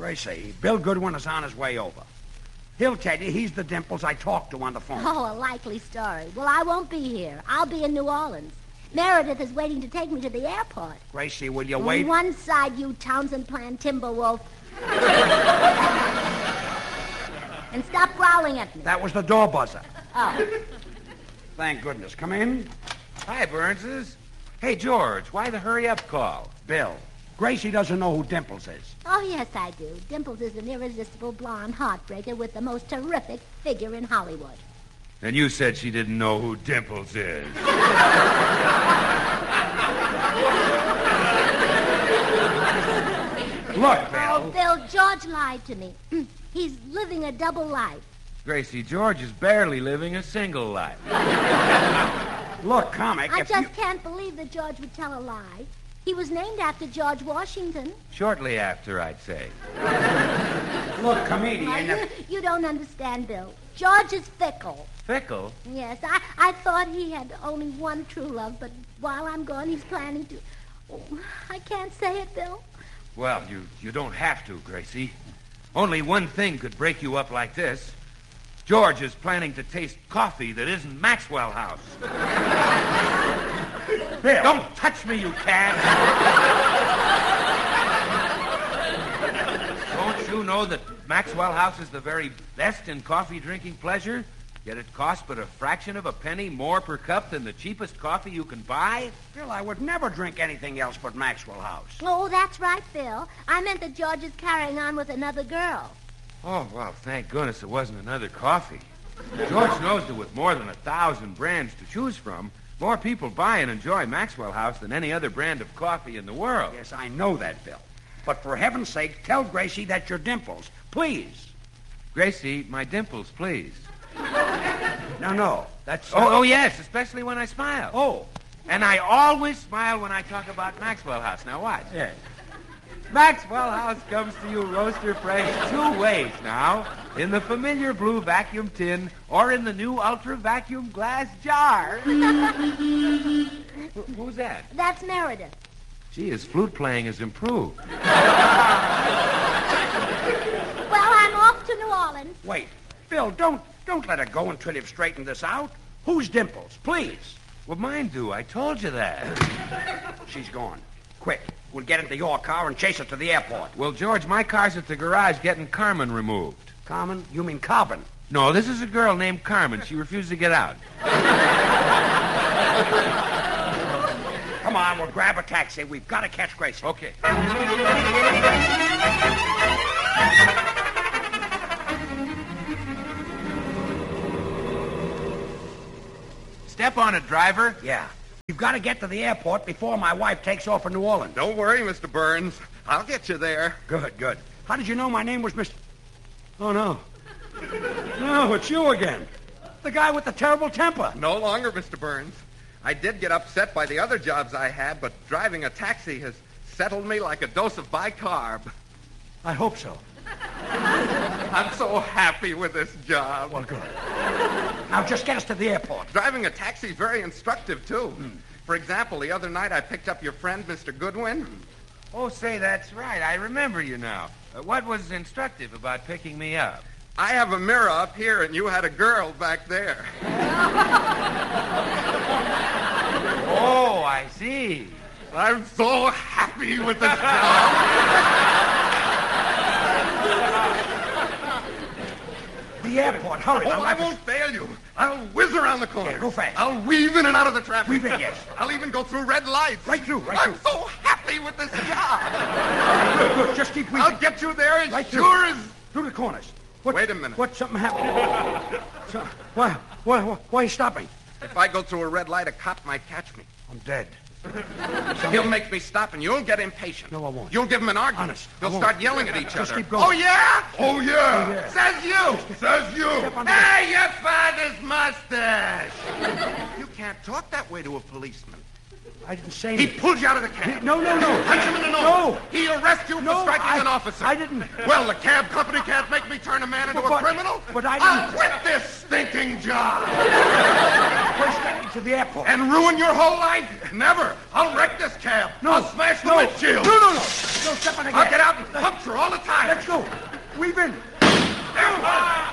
Gracie, Bill Goodwin is on his way over. He'll tell you he's the Dimples I talked to on the phone. Oh, a likely story. Well, I won't be here. I'll be in New Orleans. Meredith is waiting to take me to the airport. Gracie, will you wait? On one side, you Townsend Plan Timberwolf. And stop growling at me. That was the door buzzer. Oh. Thank goodness. Come in. Hi, Burnses. Hey, George, why the hurry-up call? Bill, Gracie doesn't know who Dimples is. Oh, yes, I do. Dimples is an irresistible blonde heartbreaker with the most terrific figure in Hollywood. And you said she didn't know who Dimples is. Look, Bill. Oh, Bill, George lied to me. He's living a double life. Gracie, George is barely living a single life. Look, comic, I just can't believe that George would tell a lie. He was named after George Washington. Shortly after, I'd say. Look, comedian. You don't understand, Bill. George is fickle. Fickle? Yes, I thought he had only one true love, but while I'm gone, he's planning to... Oh, I can't say it, Bill. Well, you don't have to, Gracie. Only one thing could break you up like this. George is planning to taste coffee that isn't Maxwell House. Bill. Don't touch me, you cad! Don't you know that Maxwell House is the very best in coffee drinking pleasure? Yet it costs but a fraction of a penny more per cup than the cheapest coffee you can buy? Bill, I would never drink anything else but Maxwell House. Oh, that's right, Bill. I meant that George is carrying on with another girl. Oh, well, thank goodness it wasn't another coffee. George knows that with more than 1,000 brands to choose from, more people buy and enjoy Maxwell House than any other brand of coffee in the world. Yes, I know that, Bill. But for heaven's sake, tell Gracie that you're Dimples. Please. Gracie, my dimples, please. No. That's... Oh, yes, especially when I smile. Oh. And I always smile when I talk about Maxwell House. Now watch. Yes. Maxwell House comes to you roaster fresh 2 ways now. In the familiar blue vacuum tin or in the new ultra vacuum glass jar. Who's that? That's Meredith. Gee, his flute playing has improved. Well, I'm off to New Orleans. Wait. Bill, don't let her go until you've straightened this out. Who's Dimples? Please. Well, mine do. I told you that. She's gone. Quick. We'll get into your car and chase her to the airport. Well, George, my car's at the garage getting Carmen removed. Carmen? You mean Carbon? No, this is a girl named Carmen. She refused to get out. Come on, we'll grab a taxi. We've got to catch Gracie. Okay. Step on it, driver. Yeah. We've got to get to the airport before my wife takes off for New Orleans. Don't worry, Mr. Burns. I'll get you there. Good. How did you know my name was Mr... Oh, no. No, it's you again. The guy with the terrible temper. No longer, Mr. Burns. I did get upset by the other jobs I had, but driving a taxi has settled me like a dose of bicarb. I hope so. I'm so happy with this job. Well, good. Now, just get us to the airport. Driving a taxi is very instructive, too. For example, the other night I picked up your friend, Mr. Goodwin. Oh, say, that's right. I remember you now. What was instructive about picking me up? I have a mirror up here, and you had a girl back there. Oh, I see. I'm so happy with this job. The airport, hurry. Oh, I won't fail you. I'll whiz around the corner. Yeah, go fast. I'll weave in and out of the traffic. Weave in, yes. I'll even go through red lights. Right through. I'm so happy with this job. Good. Just keep weaving. I'll get you there as Right sure as... Through the corners. Wait a minute. What? Something happened? Why are you stopping? If I go through a red light, a cop might catch me. I'm dead. He'll make me stop, and you'll get impatient. No, I won't. You'll give him an argument. Honest, I They'll won't. start yelling at each Just other. keep going. Oh, yeah? Oh, yeah. Says you. Step on the- Hey, your father's mustache. You can't talk that way to a policeman. I didn't say He anything. pulls you out of the cab. No. Punch him in the nose. No. He arrests you for No, striking an officer. I didn't. Well, the cab company can't make me turn a man into a But- criminal. but I I'll didn't- quit this stinking job. First, get me to the airport. And ruin your whole life? Never. I'll wreck this cab. No. I'll smash the No. windshield. No, step on the gas. I'll get out and puncture all the tires. Let's go. We've been...